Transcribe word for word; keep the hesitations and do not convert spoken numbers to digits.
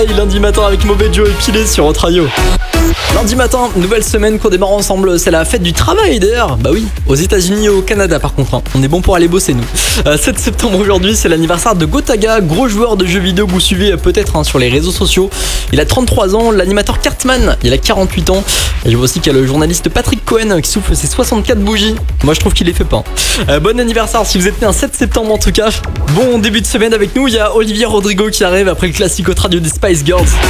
Lundi matin avec Mauvais Joe et Pilé sur Hot Radio. Lundi matin, nouvelle semaine qu'on démarre ensemble, c'est la fête du travail d'ailleurs. Bah oui, aux États-Unis et au Canada par contre, hein. On est bon pour aller bosser nous. Euh, sept septembre aujourd'hui, c'est l'anniversaire de Gotaga, gros joueur de jeux vidéo que vous suivez peut-être hein, sur les réseaux sociaux. Il a trente-trois ans, l'animateur Cartman, il a quarante-huit ans. Et je vois aussi qu'il y a le journaliste Patrick Cohen qui souffle ses soixante-quatre bougies. Moi je trouve qu'il les fait pas. Euh, bon anniversaire si vous êtes né un sept septembre en tout cas. Bon début de semaine avec nous, il y a Olivia Rodrigo qui arrive après le classique Hot Radio des Spice Girls.